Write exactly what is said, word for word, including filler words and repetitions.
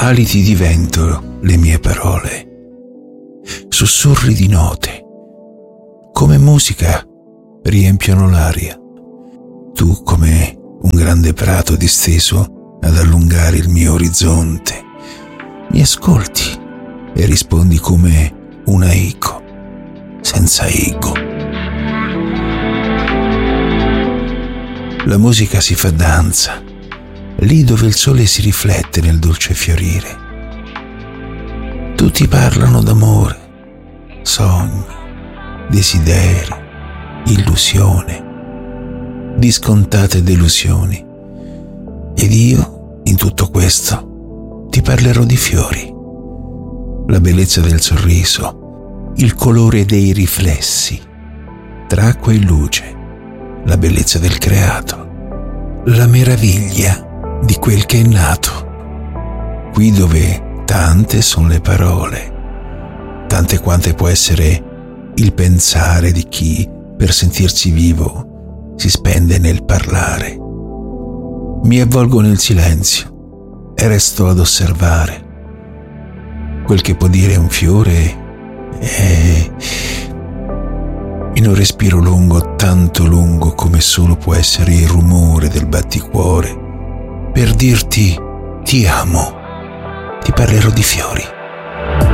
aliti di vento le mie parole, sussurri di note, come musica riempiono l'aria. Tu come un grande prato disteso ad allungare il mio orizzonte, mi ascolti e rispondi come una eco, senza ego. La musica si fa danza, lì dove il sole si riflette nel dolce fiorire. Tutti parlano d'amore, sogni, desideri, illusione, discontate delusioni. Ed io, in tutto questo, ti parlerò di fiori, la bellezza del sorriso, il colore dei riflessi, tra acqua e luce, la bellezza del creato, la meraviglia di quel che è nato. Qui dove tante sono le parole, tante quante può essere il pensare di chi, per sentirsi vivo, si spende nel parlare. Mi avvolgo nel silenzio e resto ad osservare. Quel che può dire un fiore è in un respiro lungo, tanto lungo come solo può essere il rumore del batticuore. Per dirti ti amo, ti parlerò di fiori.